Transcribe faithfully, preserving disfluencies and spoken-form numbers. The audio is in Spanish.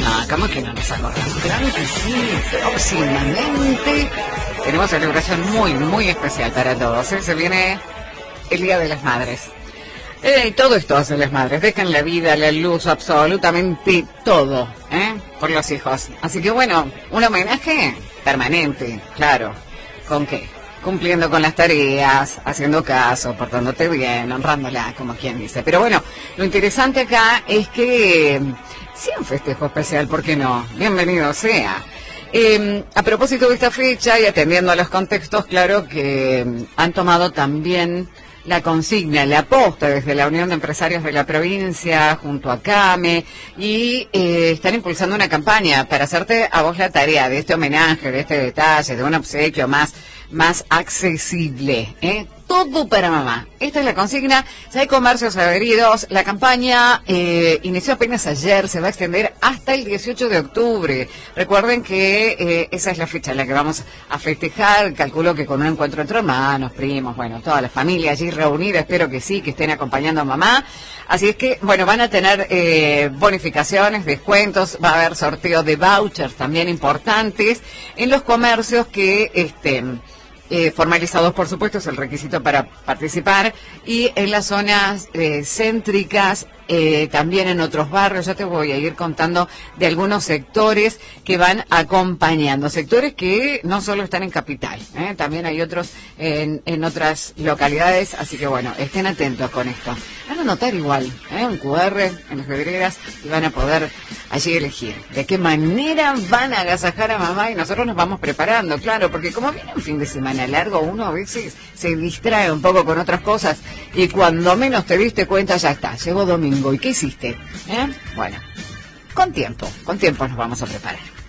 No, ¿cómo que no nos acordamos? Claro que sí, próximamente tenemos una celebración muy, muy especial para todos, ¿eh? Se viene el Día de las Madres. Eh, todo esto hace las madres, dejan la vida, la luz, absolutamente todo, ¿eh? Por los hijos. Así que bueno, un homenaje permanente, claro. ¿Con qué? Cumpliendo con las tareas, haciendo caso, portándote bien, honrándola, como quien dice. Pero bueno, lo interesante acá es que sea un festejo especial, ¿por qué no? Bienvenido sea. Eh, a propósito de esta fecha y atendiendo a los contextos, claro que han tomado también la consigna, la aposta desde la Unión de Empresarios de la provincia, junto a CAME, y eh, están impulsando una campaña para hacerte a vos la tarea de este homenaje, de este detalle, de un obsequio más, más accesible, ¿eh? Todo para mamá. Esta es la consigna. Ya hay comercios adheridos. La campaña eh, inició apenas ayer. Se va a extender hasta el dieciocho de octubre. Recuerden que eh, esa es la fecha en la que vamos a festejar. Calculo que con un encuentro entre hermanos, primos, bueno, toda la familia allí reunida. Espero que sí, que estén acompañando a mamá. Así es que, bueno, van a tener eh, bonificaciones, descuentos. Va a haber sorteo de vouchers también importantes en los comercios que estén Eh, formalizados, por supuesto, es el requisito para participar, y en las zonas eh, céntricas, eh, también en otros barrios. Ya te voy a ir contando de algunos sectores que van acompañando, sectores que no solo están en Capital, ¿eh? También hay otros en, en otras localidades, así que bueno, estén atentos con esto. Van a anotar igual, ¿eh? Un cu erre en las vidrieras y van a poder allí elegir de qué manera van a agasajar a mamá, y nosotros nos vamos preparando, claro, porque como viene un fin de semana largo, uno a veces se distrae un poco con otras cosas y cuando menos te diste cuenta ya está, llegó domingo. ¿Y qué hiciste? ¿Eh? Bueno, con tiempo, con tiempo nos vamos a preparar.